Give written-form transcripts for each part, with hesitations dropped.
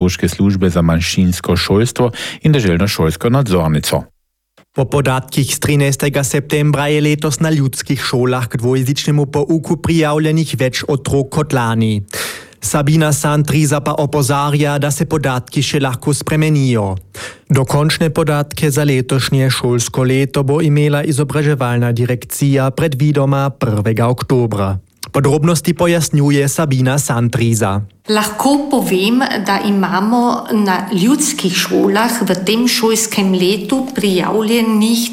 pedagoške službe za manjšinsko šolstvo in deželno šolsko nadzornico. Po podatkih z 13. septembra je letos na ljudskih šolah k dvojezičnemu pouku prijavljenih več otrok kot lani. Sabina Santriza pa opozarja, da se podatki še lahko spremenijo. Dokončne podatke za letošnje šolsko leto bo imela izobraževalna direkcija predvidoma 1. oktobra. Podrobnosti pojasnjuje Sabina Santriza. Lahko povem, da imamo na ljudskih šolah v tem šolskem letu prijavljenih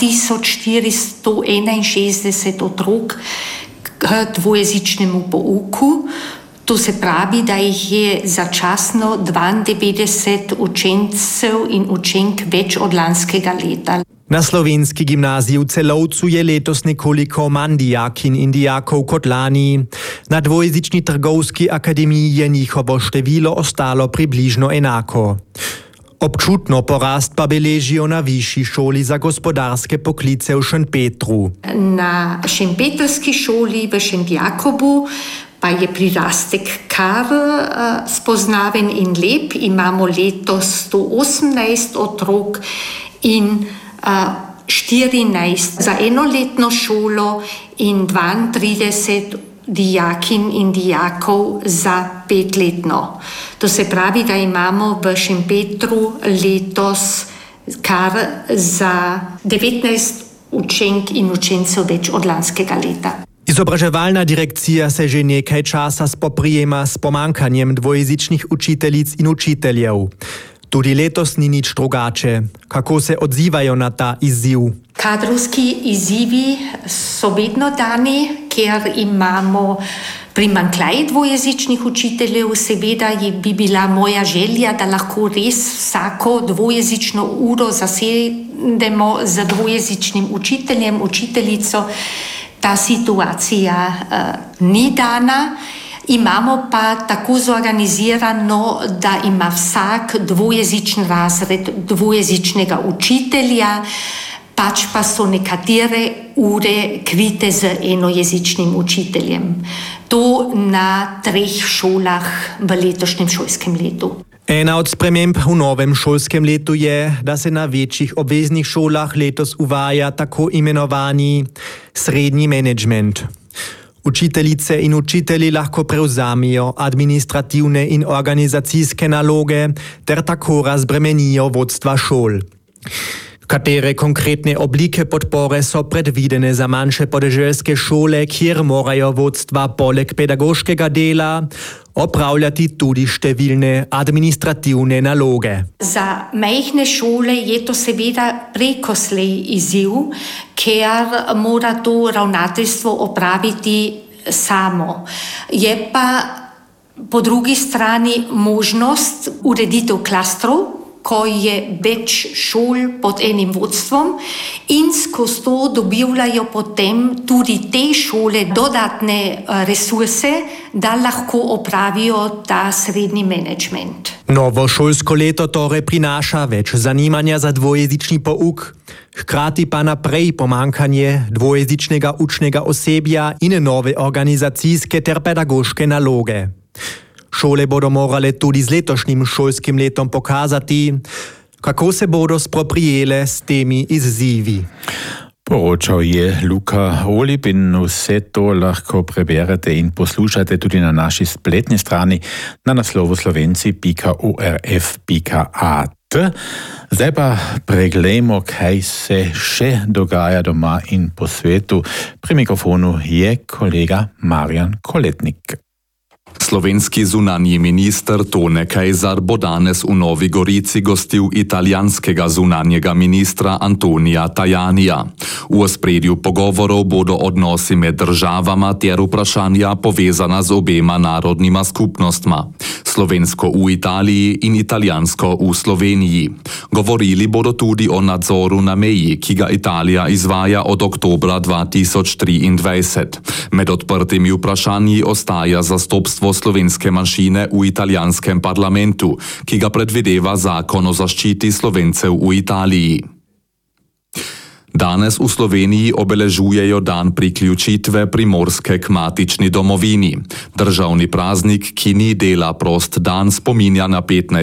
2461 otrok k dvojezičnemu pouku. To se pravi, da jih je začasno 92 učencev in učenk več od lanskega leta. Na slovenski gimnaziji v Celovcu je letos nekoliko manj dijakinj in dijakov kot lani. Na dvojezični trgovski akademiji je njihovo število ostalo približno enako. Občutno porast pa beležijo na Višji šoli za gospodarske poklice v Šentpetru. Na šempetrski šoli v Šentjakobu pa je prirastek kar spoznaven in lep. Imamo letos 118 otrok in 14 za enoletno šolo in 32 dijakinj in dijakov za 5-letno. To se pravi, da imamo v Šempetru letos kar za 19 učenk in učencev več od lanskega leta. Izobraževalna direkcija se že nekaj časa spoprijema s pomanjkanjem dvojezičnih učiteljic in učiteljev. Tudi letos ni nič drugače. Kako se odzivajo na ta izziv? Kadrovski izzivi so vedno dani, ker imamo primanjkljaj dvojezičnih učiteljev. Seveda bi bila moja želja, da lahko res vsako dvojezično uro zasedemo z dvojezičnim učiteljem, učiteljico. Ta situacija ni dana. Imamo pa tako zorganizirano, da ima vsak dvojezični razred dvojezičnega učitelja, pač pa so nekatere ure krite z enojezičnim učiteljem. To na 3 šolah v letošnjem šolskem letu. Ena od sprememb v novem šolskem letu je, da se na večjih obveznih šolah letos uvaja tako imenovani srednji menedžment. Učiteljice in učitelji lahko prevzamijo administrativne in organizacijske naloge ter tako razbremenijo vodstva šol. Katere konkretne oblike podpore so predvidene za manjše podeželske šole, kjer morajo vodstva poleg pedagoškega dela opravljati tudi številne administrativne naloge. Za majhne šole je to seveda prekoslej izziv, ker mora to ravnateljstvo opraviti samo. Je pa po drugi strani možnost ureditev klastrov, ko je več šol pod enim vodstvom in skozi to dobivajo potem tudi te šole dodatne resurse, da lahko opravijo ta srednji menedžment. Novo šolsko leto torej prinaša več zanimanja za dvojezični pouk, hkrati pa naprej pomanjkanje dvojezičnega učnega osebja in nove organizacijske ter pedagoške naloge. Šole bodo morale tudi z letošnjim šolskim letom pokazati, kako se bodo spoprijele s temi izzivi. Poročal je Luka Olip in vse to lahko preberete in poslušate tudi na naši spletni strani na naslovu slovenci.orf.at. Zdaj pa preglejmo, kaj se še dogaja doma in po svetu. Pri mikrofonu je kolega Marjan Koletnik. Slovenski zunanji minister Tone Kejzar bo danes v Novi Gorici gostil italijanskega zunanjega ministra Antonija Tajanija. V ospredju pogovorov bodo odnosi med državama ter vprašanja povezana z obema narodnima skupnostma. Slovensko v Italiji in italijansko v Sloveniji. Govorili bodo tudi o nadzoru na meji, ki ga Italija izvaja od oktobra 2023. Med odprtimi vprašanji ostaja zastopstvo slovenske manjšine v italijanskem parlamentu, ki ga predvideva zakon o zaščiti Slovencev v Italiji. Danes v Sloveniji obeležujejo dan priključitve Primorske k matični domovini. Državni praznik, ki ni dela prost dan, spominja na 15.